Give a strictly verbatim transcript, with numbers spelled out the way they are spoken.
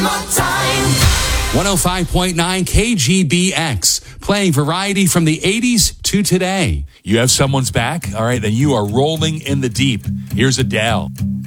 Summertime. one oh five point nine K G B X, playing variety from the eighties to today. You have someone's back? All right, then you are rolling in the deep. Here's Adele.